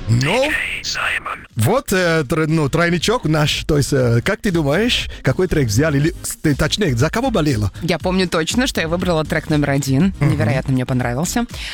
Ну, вот, тройничок наш. То есть, как ты думаешь, какой трек взяли? Или, точнее, за кого болела? Я помню точно, что я выбрала трек номер 1. Невероятно мне понравился.